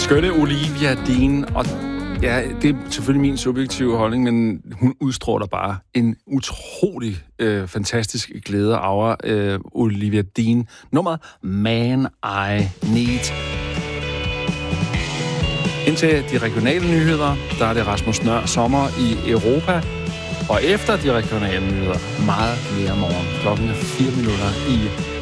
Skønne Olivia Dean, og ja, det er selvfølgelig min subjektive holdning, men hun udstråler bare en utrolig fantastisk glæde og aura, Olivia Dean. Nummeret Man I Need. Indtil de regionale nyheder, der er det Rasmus Nøhr sommer i Europa, og efter de regionale nyheder, meget mere morgen. Klokken er 4 minutter i